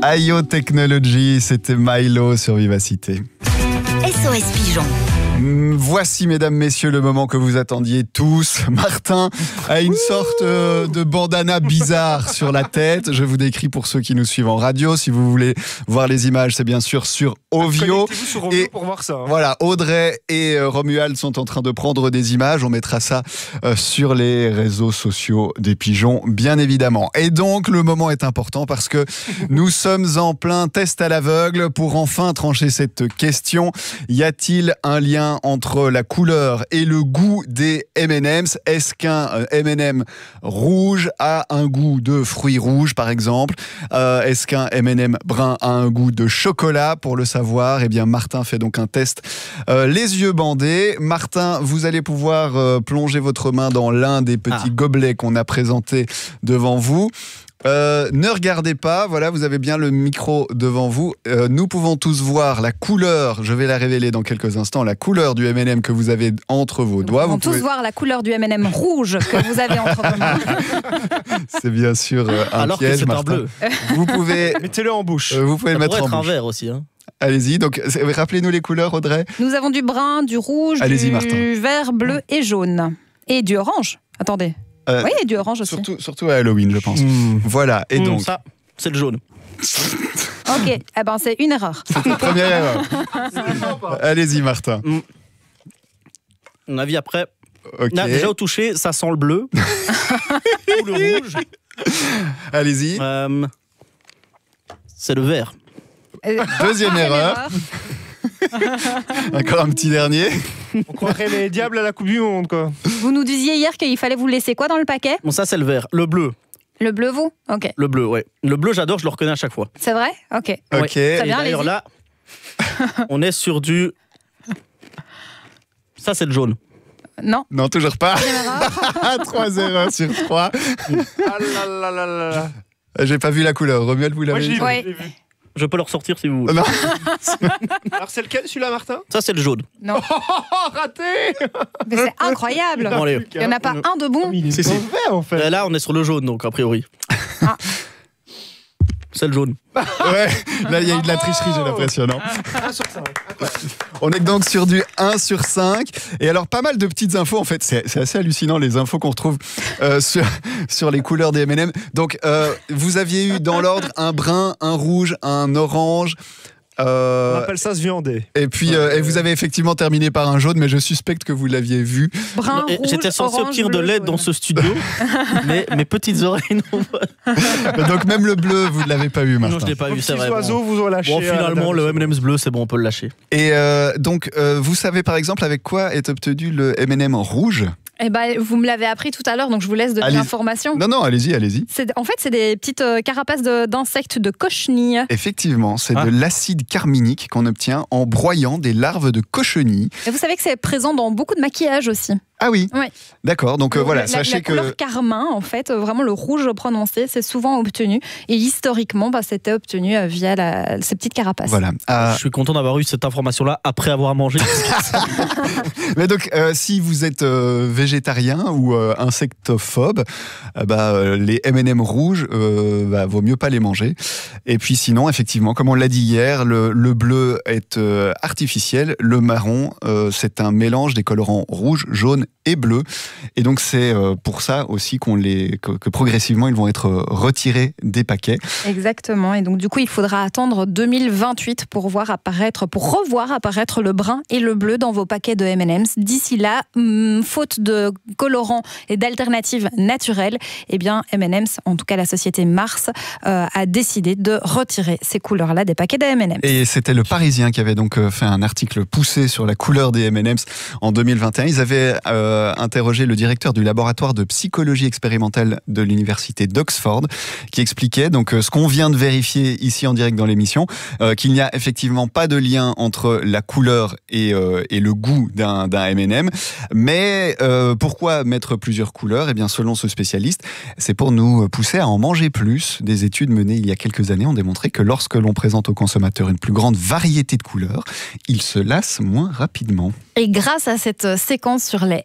IO Technology, c'était Milo sur Vivacité. SOS Pigeon. Voici, mesdames, messieurs, le moment que vous attendiez tous. Martin a une sorte de bandana bizarre sur la tête. Je vous décris pour ceux qui nous suivent en radio. Si vous voulez voir les images, c'est bien sûr sur Ovio. Connectez-vous sur Ovio pour voir ça. Hein. Voilà, Audrey et Romuald sont en train de prendre des images. On mettra ça sur les réseaux sociaux des pigeons, bien évidemment. Et donc, le moment est important parce que nous sommes en plein test à l'aveugle pour enfin trancher cette question. Y a-t-il un lien entre la couleur et le goût des M&M's? Est-ce qu'un M&M rouge a un goût de fruits rouges, par exemple? Est-ce qu'un M&M brun a un goût de chocolat? Pour le savoir, eh bien, Martin fait donc un test les yeux bandés. Martin, vous allez pouvoir plonger votre main dans l'un des petits gobelets qu'on a présentés devant vous. Ne regardez pas, voilà, vous avez bien le micro devant vous. Nous pouvons tous voir la couleur, je vais la révéler dans quelques instants, la couleur du M&M que vous avez entre vos doigts. Nous pouvons tous voir la couleur du M&M rouge que vous avez entre vos mains. C'est bien sûr un alors piège, que c'est Martin. un bleu. Vous pouvez... Mettez-le en bouche. Vous pouvez Ça le mettre pourrait en être un bouche. vert aussi. Hein. Allez-y, donc rappelez-nous les couleurs, Audrey. Nous avons du brun, du rouge, Allez-y, du Martin. vert, bleu et jaune. Et du orange. Attendez. Oui, et du orange aussi. Surtout à Halloween, je pense. Voilà, et donc... Ça, c'est le jaune. Ok, eh ben, c'est une erreur. C'était la première erreur. Allez-y, Martin. Mon avis après. Ok. Là, déjà au toucher, ça sent le bleu. Ou le rouge. Allez-y. C'est le vert. Deuxième erreur. Encore un petit dernier. On croirait les diables à la Coupe du Monde, quoi. Vous nous disiez hier qu'il fallait vous laisser quoi dans le paquet? Bon, ça, c'est le vert. Le bleu. Le bleu, vous? Ok. Le bleu, ouais. Le bleu, j'adore, je le reconnais à chaque fois. C'est vrai? Ok. Ok. Ouais. Très Et bien, d'ailleurs, allez-y. là, on est sur du... Ça, c'est le jaune. Non. Non, toujours pas. Deuxième erreur. 3 erreurs sur 3. Ah là là là là là. J'ai pas vu la couleur. Romuald, vous Moi, l'avez j'ai vu? vu. Ouais. j'ai vu. Je peux le ressortir si vous voulez. Non. Alors, c'est lequel, celui-là, Martin? Ça, c'est le jaune. Non. Oh, raté! Mais c'est incroyable. Bon, allez. Il n'y en a pas un de bon. Il est Si, si. vert, en fait. Là, on est sur le jaune, donc, a priori. Ah. C'est le jaune. Ouais, là il y a eu de la tricherie, j'ai l'impression, non? 1 sur 5. On est donc sur du 1 sur 5. Et alors, pas mal de petites infos, en fait. C'est assez hallucinant, les infos qu'on retrouve sur les couleurs des M&M. Donc, vous aviez eu dans l'ordre un brun, un rouge, un orange. On appelle ça se viander. Et puis, et vous avez effectivement terminé par un jaune, mais je suspecte que vous l'aviez vu. Brun, Et rouge, j'étais censé orange, obtenir de bleu, l'aide jaune. dans ce studio, mais mes petites oreilles n'ont pas. Donc, même le bleu, vous ne l'avez pas eu, Martin. Non, je ne l'ai pas Vos vu, c'est petits vrai. oiseaux vous ont lâché. Bon, finalement, le M&M. M&M's bleu, c'est bon, on peut le lâcher. Et donc, vous savez par exemple avec quoi est obtenu le M&M rouge? Eh ben, vous me l'avez appris tout à l'heure, donc je vous laisse donner Allez. l'information. Non, allez-y. En fait, c'est des petites carapaces d'insectes de cochenilles. Effectivement, c'est de l'acide carminique qu'on obtient en broyant des larves de cochenilles. Et vous savez que c'est présent dans beaucoup de maquillage aussi. Ah oui, Ouais. D'accord, donc voilà, sachez la que... couleur carmin, en fait, vraiment le rouge prononcé, c'est souvent obtenu. Et historiquement, c'était obtenu via ces petites carapaces. Voilà. Je suis content d'avoir eu cette information-là après avoir mangé. Mais donc, si vous êtes végétarien ou insectophobe, les M&M rouges, vaut mieux pas les manger. Et puis sinon, effectivement, comme on l'a dit hier, le bleu est artificiel, le marron, c'est un mélange des colorants rouge, jaune et bleu. Et donc, c'est pour ça aussi que progressivement, ils vont être retirés des paquets. Exactement. Et donc, du coup, il faudra attendre 2028 pour revoir apparaître le brun et le bleu dans vos paquets de M&M's. D'ici là, faute de colorants et d'alternatives naturelles, eh bien, M&M's, en tout cas la société Mars, a décidé de retirer ces couleurs-là des paquets de M&M's. Et c'était le Parisien qui avait donc fait un article poussé sur la couleur des M&M's en 2021. Ils avaient interrogé le directeur du laboratoire de psychologie expérimentale de l'université d'Oxford, qui expliquait donc ce qu'on vient de vérifier ici en direct dans l'émission, qu'il n'y a effectivement pas de lien entre la couleur et le goût d'un M&M. Mais pourquoi mettre plusieurs couleurs? Eh bien, selon ce spécialiste, c'est pour nous pousser à en manger plus. Des études menées il y a quelques années ont démontré que lorsque l'on présente aux consommateurs une plus grande variété de couleurs, ils se lassent moins rapidement. Et grâce à cette séquence sur les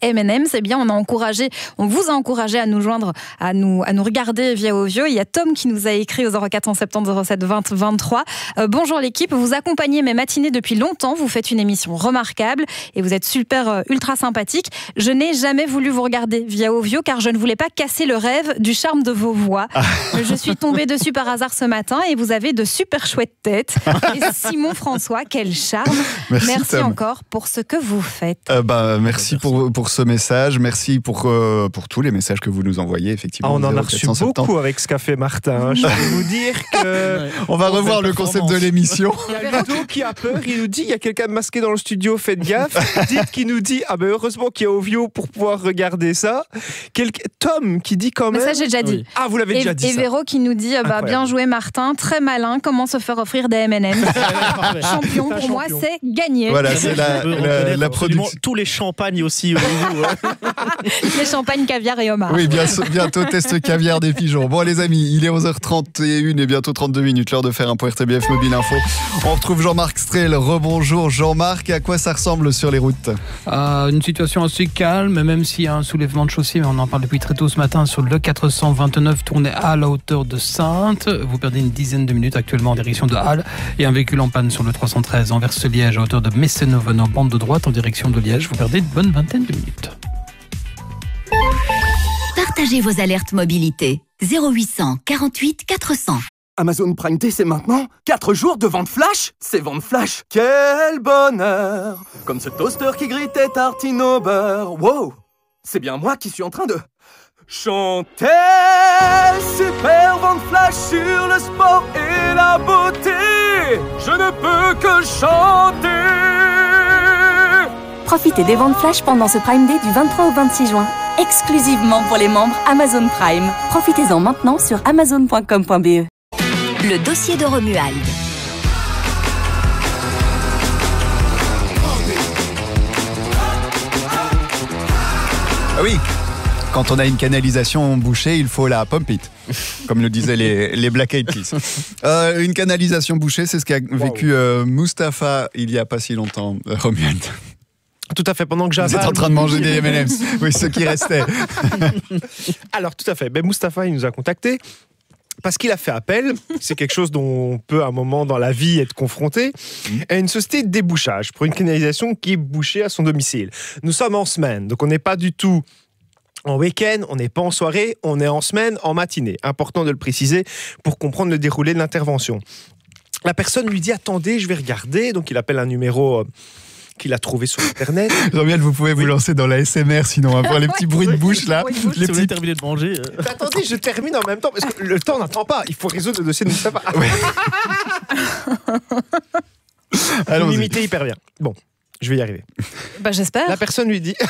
M&M's. Eh bien, on vous a encouragé à nous joindre, à nous regarder via Ovio. Il y a Tom qui nous a écrit au 0470 07 20 23. Bonjour l'équipe, vous accompagnez mes matinées depuis longtemps. Vous faites une émission remarquable et vous êtes super, ultra sympathique. Je n'ai jamais voulu vous regarder via Ovio car je ne voulais pas casser le rêve du charme de vos voix. Je suis tombée dessus par hasard ce matin et vous avez de super chouettes têtes. Et Simon François, quel charme. Merci encore pour ce que vous faites. Merci pour ce message. Merci pour tous les messages que vous nous envoyez, effectivement. On en a reçu beaucoup avec ce qu'a fait Martin. Je peux vous dire que... On va revoir le concept de l'émission. Il y a Ludo qui a peur. Il nous dit, il y a quelqu'un de masqué dans le studio, faites gaffe. Dites qui nous dit, heureusement qu'il y a Ovio pour pouvoir regarder ça. Tom qui dit quand même... Mais ça, j'ai déjà dit. Oui. Ah, vous l'avez déjà dit. Et Véro qui nous dit, bien joué Martin, très malin, comment se faire offrir des M&M's. Champion, pour moi, c'est gagné. Voilà, c'est la production. Tous les champagnes aussi au niveau. Les champagnes, caviar et homard. Oui, bientôt test caviar des pigeons. Bon, les amis, il est 11h31 et bientôt 32 minutes, l'heure de faire un point RTBF Mobile Info. On retrouve Jean-Marc Strel. Rebonjour Jean-Marc, à quoi ça ressemble sur les routes? Une situation assez calme, même s'il y a un soulèvement de chaussée, mais on en parle depuis très tôt ce matin sur le 429, tournez à la hauteur de Saintes. Vous perdez une dizaine de minutes actuellement en direction de Halle et un véhicule en panne sur le 313 Anvers-Liège à hauteur de Messenoven en bande de droite en direction de Liège. Vous perdez une bonne vingtaine de minutes. Partagez vos alertes mobilité. 0800 48 400. Amazon Prime Day, c'est maintenant 4 jours de vente flash. C'est vente flash. Quel bonheur. Comme ce toaster qui grille tes tartines au beurre. Wow. C'est bien moi qui suis en train de chanter. Super vente flash sur le sport et la beauté. Je ne peux que chanter. Profitez des ventes flash pendant ce Prime Day du 23 au 26 juin. Exclusivement pour les membres Amazon Prime. Profitez-en maintenant sur amazon.com.be. Le dossier de Romuald. Ah oui, quand on a une canalisation bouchée, il faut la pump it, comme le disaient les Black Eyed Peas. Une canalisation bouchée, c'est ce qu'a vécu Mustapha il y a pas si longtemps, Romuald. Tout à fait, pendant que j'avale... Vous êtes en train de manger des M&M's. Oui, ceux qui restaient. Alors, tout à fait. Mustapha, il nous a contactés parce qu'il a fait appel, c'est quelque chose dont on peut à un moment dans la vie être confronté, à une société de débouchage pour une canalisation qui est bouchée à son domicile. Nous sommes en semaine, donc on n'est pas du tout en week-end, on n'est pas en soirée, on est en semaine, en matinée. Important de le préciser pour comprendre le déroulé de l'intervention. La personne lui dit « Attendez, je vais regarder ». Donc il appelle un numéro... qu'il a trouvé sur Internet. Jean-Miel, vous pouvez vous lancer dans la SMR sinon, pour les petits bruits de bouche là. Si vous voulez terminer de manger. Attendez, je termine en même temps, parce que le temps n'attend pas. Il faut résoudre le dossier de Mustapha. Vous m'imitez hyper bien. Bon, je vais y arriver. J'espère. La personne lui dit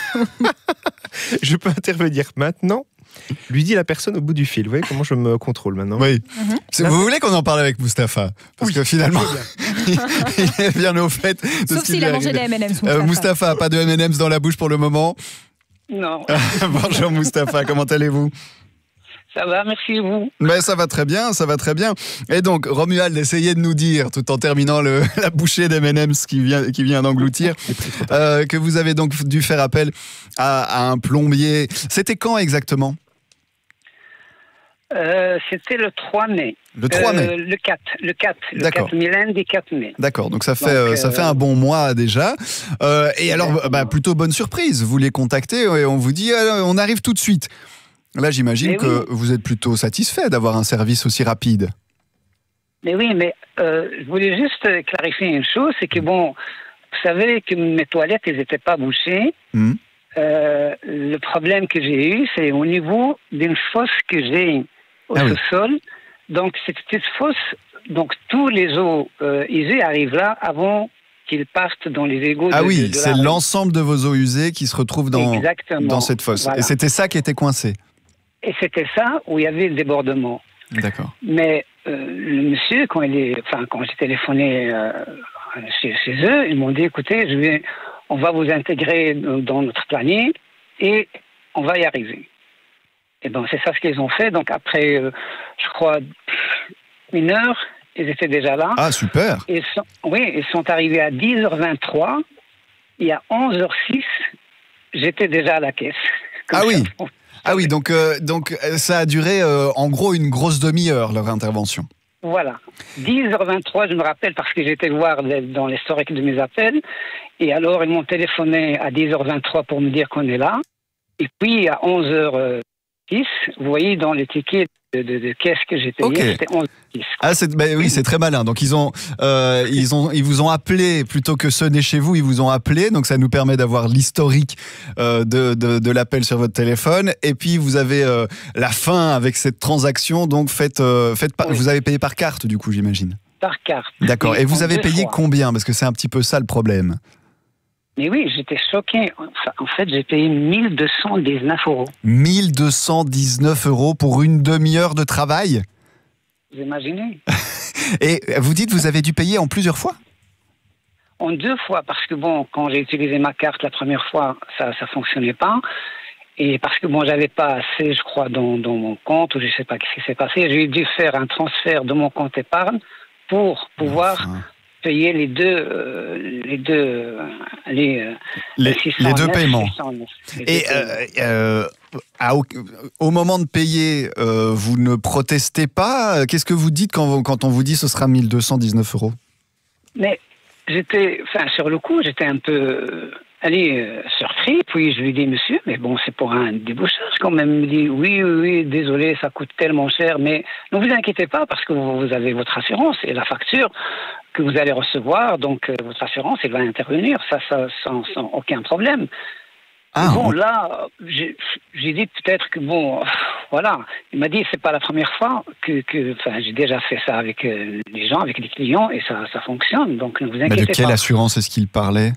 je peux intervenir maintenant. Lui dit la personne au bout du fil. Vous voyez comment je me contrôle maintenant? Oui. Vous voulez qu'on en parle avec Mustapha? Parce que finalement, il est bien au fait de Sauf ce qu'il s'il a mangé des M&M's. Mustapha, pas de M&M's dans la bouche pour le moment. Non. Bonjour Mustapha, comment allez-vous? Ça va, merci vous. Mais ça va très bien, ça va très bien. Et donc, Romuald, essayez de nous dire, tout en terminant la bouchée d'M&M's qui vient d'engloutir, que vous avez donc dû faire appel à un plombier. C'était quand exactement? C'était le 3 mai. Le 3 mai Le 4. Le 4 mai, des 4 mai. D'accord, donc ça fait un bon mois déjà. Et alors, plutôt bonne surprise. Vous les contactez et on vous dit on arrive tout de suite. Là, j'imagine que vous êtes plutôt satisfait d'avoir un service aussi rapide. Mais oui, mais je voulais juste clarifier une chose, c'est que vous savez que mes toilettes, elles n'étaient pas bouchées. Le problème que j'ai eu, c'est au niveau d'une fosse que j'ai au sous-sol. Donc, cette petite fosse, donc tous les eaux usées arrivent là avant qu'ils partent dans les égouts. C'est l'ensemble de vos eaux usées qui se retrouvent dans cette fosse. Voilà. Et c'était ça qui était coincé. Et c'était ça où il y avait le débordement. D'accord. Mais le monsieur, quand j'ai téléphoné chez eux, ils m'ont dit, écoutez, on va vous intégrer dans notre planning et on va y arriver. Et donc, c'est ça ce qu'ils ont fait. Donc, après, je crois, 1 heure, ils étaient déjà là. Ah, super. Ils sont arrivés à 10h23. Et à 11h06, j'étais déjà à la caisse. Ah oui. Ah oui, donc ça a duré en gros une grosse demi-heure, leur intervention. Voilà. 10h23, je me rappelle, parce que j'étais voir dans l'historique de mes appels. Et alors, ils m'ont téléphoné à 10h23 pour me dire qu'on est là. Et puis, à 11h10, vous voyez, dans les tickets de caisse que j'ai payé, c'était 11h10. Ah, oui, c'est très malin. Donc, ils vous ont appelé, plutôt que sonner chez vous, ils vous ont appelé. Donc, ça nous permet d'avoir l'historique de l'appel sur votre téléphone. Et puis, vous avez la fin avec cette transaction. Donc, vous avez payé par carte, du coup, j'imagine. Par carte. D'accord. Oui, et vous avez payé fois. Combien? Parce que c'est un petit peu ça le problème. Mais oui, j'étais choqué. En fait, j'ai payé 1219 €. 1219 € pour une demi-heure de travail? Vous imaginez? Et vous dites vous avez dû payer en plusieurs fois? En 2 fois, parce que bon, quand j'ai utilisé ma carte la première fois, ça fonctionnait pas. Et parce que bon, j'avais pas assez, je crois, dans mon compte, ou je sais pas ce qui s'est passé. J'ai dû faire un transfert de mon compte épargne pour pouvoir payer les deux paiements. 609. Et au moment de payer, vous ne protestez pas? Qu'est-ce que vous dites quand on vous dit ce sera 1219 €? Mais sur le coup, j'étais un peu surpris. Puis je lui dis, monsieur, mais bon, c'est pour un débouchage quand même. Il me dit, oui, désolé, ça coûte tellement cher, mais ne vous inquiétez pas parce que vous avez votre assurance et la facture que vous allez recevoir, donc votre assurance, elle va intervenir, ça sans aucun problème. Bon, là, j'ai dit peut-être que bon, voilà. Il m'a dit c'est pas la première fois que j'ai déjà fait ça avec les gens, avec des clients, et ça fonctionne. Donc ne vous inquiétez pas. Mais de quelle assurance est-ce qu'il parlait?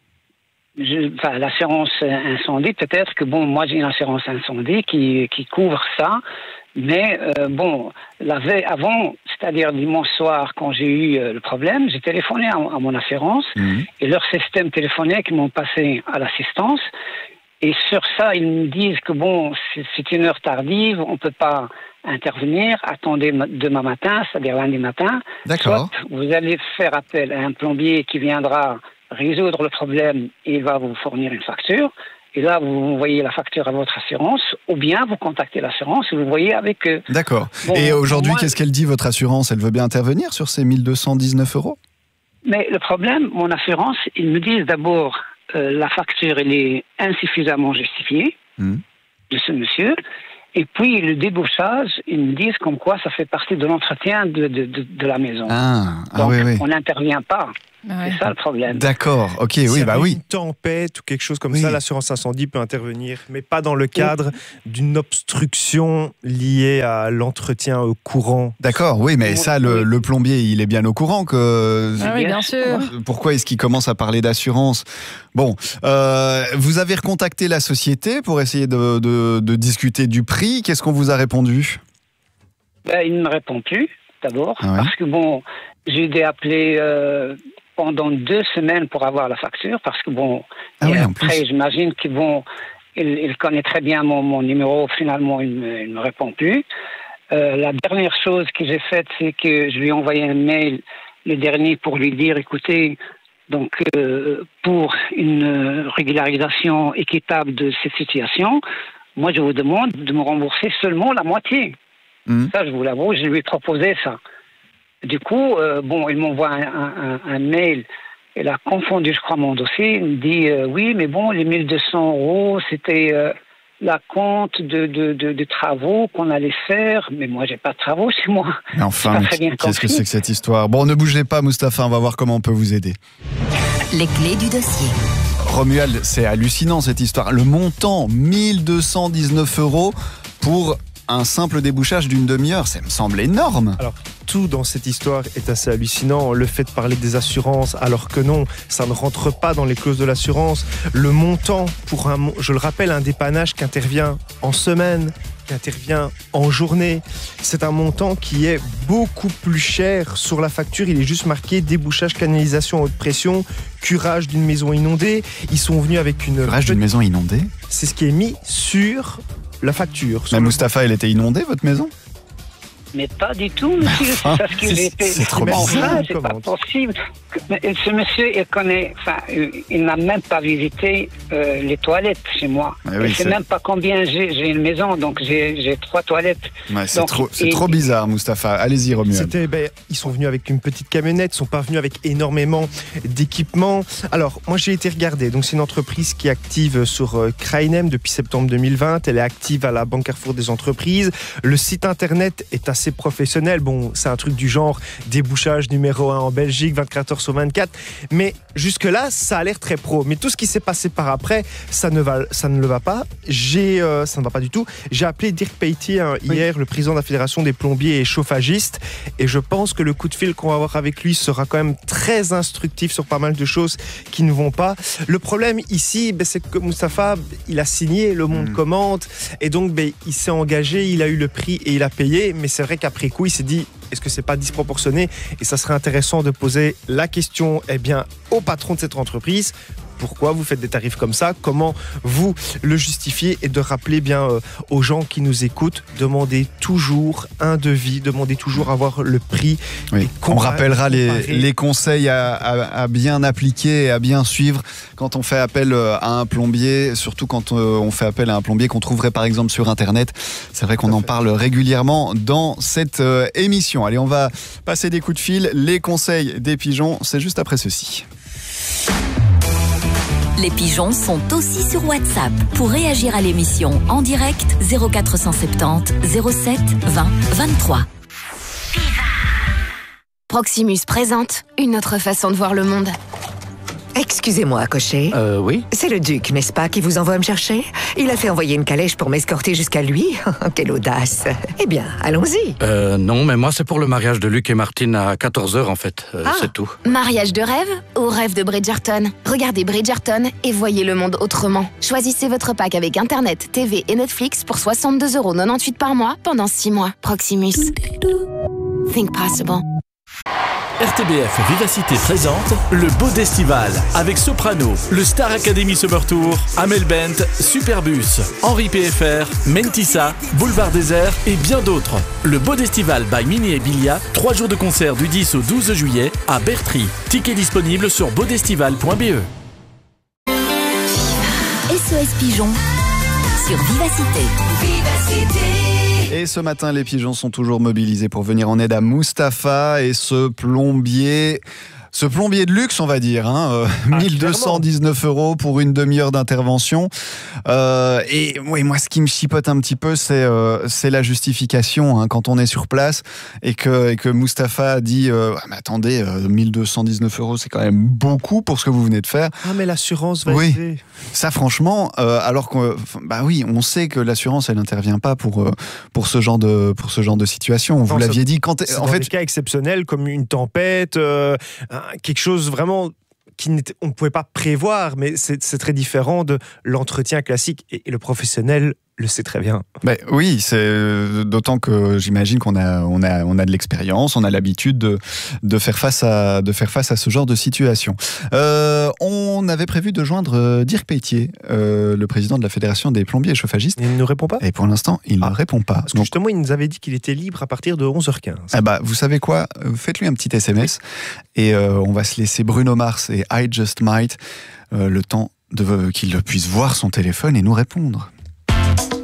L'assurance incendie, peut-être que bon, moi j'ai une assurance incendie qui couvre ça. Mais bon, la veille avant, c'est-à-dire dimanche soir, quand j'ai eu le problème, j'ai téléphoné à mon assurance et leur système téléphonique, ils m'ont passé à l'assistance. Et sur ça, ils me disent que bon, c'est une heure tardive, on ne peut pas intervenir, attendez demain matin, c'est-à-dire lundi matin. D'accord. Soit vous allez faire appel à un plombier qui viendra résoudre le problème et il va vous fournir une facture. Et là, vous envoyez la facture à votre assurance, ou bien vous contactez l'assurance et vous voyez avec eux. D'accord. Bon, et aujourd'hui, qu'est-ce qu'elle dit, votre assurance? Elle veut bien intervenir sur ces 1219 €? Mais le problème, mon assurance, ils me disent d'abord, la facture, elle est insuffisamment justifiée de ce monsieur. Et puis, le débouchage, ils me disent comme quoi ça fait partie de l'entretien de la maison. Donc, oui. on n'intervient pas. Ouais. C'est ça le problème. D'accord, ok, S'il y a oui. une tempête ou quelque chose comme ça, l'assurance incendie peut intervenir, mais pas dans le cadre d'une obstruction liée à l'entretien courant. D'accord, oui, mais ça, le plombier, il est bien au courant que... Ah oui, bien sûr. Pourquoi est-ce qu'il commence à parler d'assurance? Bon, vous avez recontacté la société pour essayer de discuter du prix. Qu'est-ce qu'on vous a répondu? Il ne me répond plus, d'abord, parce que bon, j'ai dû appeler pendant 2 semaines pour avoir la facture, parce que bon, et après, j'imagine qu'il il connaît très bien mon numéro, finalement, il ne me répond plus. La dernière chose que j'ai faite, c'est que je lui ai envoyé un mail, le dernier, pour lui dire, écoutez, donc, pour une régularisation équitable de cette situation, moi, je vous demande de me rembourser seulement la moitié. Ça, je vous l'avoue, je lui ai proposé ça. Du coup, il m'envoie un mail. Il a confondu, je crois, mon dossier. Il me dit, oui, mais bon, les 1200 €, c'était la compte de travaux qu'on allait faire. Mais moi, j'ai pas de travaux chez moi. Mais enfin, qu'est-ce que c'est que cette histoire? Bon, ne bougez pas, Mustapha, on va voir comment on peut vous aider. Les clés du dossier. Romuald, c'est hallucinant cette histoire. Le montant, 1219 € pour un simple débouchage d'une demi-heure, ça me semble énorme. Alors, tout dans cette histoire est assez hallucinant. Le fait de parler des assurances, alors que non, ça ne rentre pas dans les clauses de l'assurance. Le montant pour je le rappelle, un dépannage qui intervient en semaine, qui intervient en journée, c'est un montant qui est beaucoup plus cher sur la facture. Il est juste marqué débouchage, canalisation à haute pression, curage d'une maison inondée. Ils sont venus avec une... Curage d'une maison inondée? C'est ce qui est mis sur la facture. Mais Mustapha, elle était inondée, votre maison? Mais pas du tout, monsieur. C'est parce que j'ai été. C'est trop Mais bizarre. enfin, c'est pas possible. Ce monsieur, il connaît. Enfin, il n'a même pas visité les toilettes chez moi. Ah oui, il sait même pas combien j'ai une maison, donc j'ai 3 toilettes. Ouais, c'est trop bizarre, Mustapha. Allez-y, Romuald. Ils sont venus avec une petite camionnette, ils sont pas venus avec énormément d'équipements. Alors, moi, j'ai été regarder. Donc, c'est une entreprise qui est active sur Krainem depuis septembre 2020. Elle est active à la Banque Carrefour des entreprises. Le site internet est assez professionnel. Bon, c'est un truc du genre débouchage numéro 1 en Belgique, 24 heures sur 24. Mais jusque-là, ça a l'air très pro. Mais tout ce qui s'est passé par après, ça ne le va pas. Ça ne va pas du tout. J'ai appelé Dirk Peytier hier, le président de la Fédération des plombiers et chauffagistes. Et je pense que le coup de fil qu'on va avoir avec lui sera quand même très instructif sur pas mal de choses qui ne vont pas. Le problème ici, c'est que Mustapha, il a signé, le monde commente. Et donc, il s'est engagé, il a eu le prix et il a payé. Mais c'est vrai qu'après coup, il s'est dit, est-ce que c'est pas disproportionné? Et ça serait intéressant de poser la question, au patron de cette entreprise. Pourquoi vous faites des tarifs comme ça? Comment vous le justifiez? Et de rappeler bien aux gens qui nous écoutent, demandez toujours un devis, demandez toujours à avoir le prix. Oui. On rappellera les conseils à bien appliquer et à bien suivre quand on fait appel à un plombier, surtout quand on fait appel à un plombier qu'on trouverait par exemple sur Internet. C'est vrai qu'on en parle régulièrement dans cette émission. Allez, on va passer des coups de fil. Les conseils des pigeons, c'est juste après ceci. Les pigeons sont aussi sur WhatsApp. Pour réagir à l'émission en direct, 0470 07 20 23. Proximus présente une autre façon de voir le monde. Excusez-moi, cocher. Oui. C'est le duc, n'est-ce pas, qui vous envoie me chercher? Il a fait envoyer une calèche pour m'escorter jusqu'à lui. Quelle audace. Eh bien, allons-y. Non, mais moi, c'est pour le mariage de Luc et Martine à 14h, en fait. C'est tout. Mariage de rêve ou rêve de Bridgerton? Regardez Bridgerton et voyez le monde autrement. Choisissez votre pack avec Internet, TV et Netflix pour 62,98€ par mois pendant 6 mois. Proximus. Think possible. RTBF Vivacité présente le Bodestival avec Soprano, le Star Academy Summer Tour, Amel Bent, Superbus, Henri PFR, Mentissa, Boulevard Désert et bien d'autres. Le Bodestival by Mini et Bilia, 3 jours de concert du 10 au 12 juillet à Bertry. Tickets disponibles sur bodestival.be. SOS Pigeon sur Vivacité. Et ce matin, les pigeons sont toujours mobilisés pour venir en aide à Mustapha et ce plombier de luxe, on va dire, 1219€ pour une demi-heure d'intervention. Et oui, moi, ce qui me chipote un petit peu, c'est la justification quand on est sur place et que Mustapha a dit mais attendez, 1219€, c'est quand même beaucoup pour ce que vous venez de faire. Ah, mais l'assurance va aider. Ça, franchement, alors que, oui, on sait que l'assurance, elle n'intervient pas pour ce genre de situation. Vous l'aviez dit quand en fait, des cas exceptionnels comme une tempête. Quelque chose vraiment on ne pouvait pas prévoir, mais c'est très différent de l'entretien classique. Et le professionnel le sait très bien. Oui, c'est d'autant que j'imagine qu'on a de l'expérience, on a l'habitude de faire face à ce genre de situation. On avait prévu de joindre Dirk Peytier, le président de la Fédération des plombiers et chauffagistes. Il ne nous répond pas. Et pour l'instant, il ne répond pas. Parce que justement, il nous avait dit qu'il était libre à partir de 11h15. Vous savez quoi ? Faites-lui un petit SMS et on va se laisser Bruno Mars et I Just Might le temps qu'il puisse voir son téléphone et nous répondre.